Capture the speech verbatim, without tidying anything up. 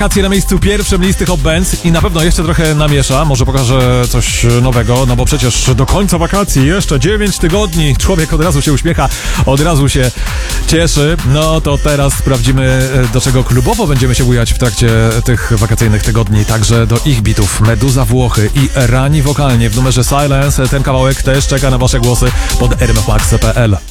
Wakacje na miejscu pierwszym listy Hot Bands i na pewno jeszcze trochę namiesza, może pokażę coś nowego, no bo przecież do końca wakacji jeszcze dziewięć tygodni, człowiek od razu się uśmiecha, od razu się cieszy, no to teraz sprawdzimy, do czego klubowo będziemy się bujać w trakcie tych wakacyjnych tygodni, także do ich bitów Meduza Włochy i Rani wokalnie w numerze Silence, ten kawałek też czeka na wasze głosy pod r m f max kropka p l.